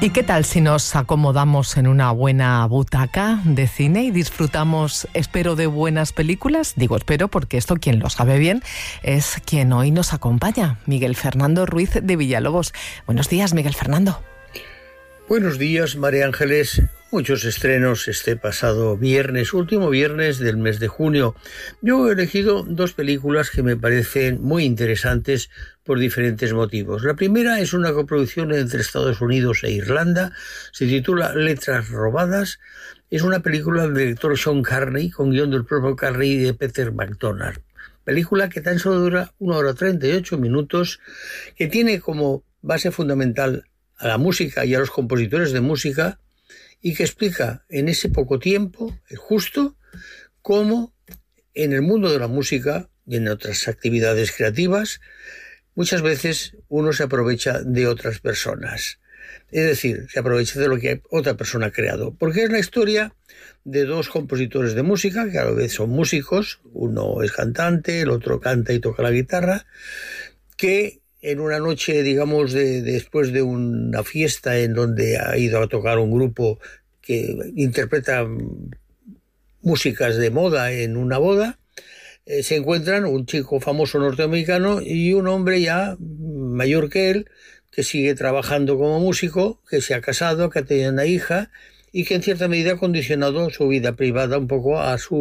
¿Y qué tal si nos acomodamos en una buena butaca de cine y disfrutamos, espero, de buenas películas? Digo espero porque esto, quien lo sabe bien, es quien hoy nos acompaña, Miguel Fernando Ruiz de Villalobos. Buenos días, Miguel Fernando. Buenos días, María Ángeles. Muchos estrenos este pasado viernes, último viernes del mes de junio. Yo he elegido dos películas que me parecen muy interesantes por diferentes motivos. La primera es una coproducción entre Estados Unidos e Irlanda. Se titula Letras robadas. Es una película del director Sean Carney, con guión del propio Carney y de Peter McDonald. Película que tan solo dura 1 hora 38 minutos, que tiene como base fundamental a la música y a los compositores de música, y que explica en ese poco tiempo, justo, cómo en el mundo de la música y en otras actividades creativas muchas veces uno se aprovecha de otras personas. Es decir, se aprovecha de lo que otra persona ha creado. Porque es la historia de dos compositores de música, que a la vez son músicos, uno es cantante, el otro canta y toca la guitarra, que en una noche, digamos, después de una fiesta en donde ha ido a tocar un grupo que interpreta músicas de moda en una boda, se encuentran un chico famoso norteamericano y un hombre ya mayor que él, que sigue trabajando como músico, que se ha casado, que ha tenido una hija y que en cierta medida ha condicionado su vida privada un poco a su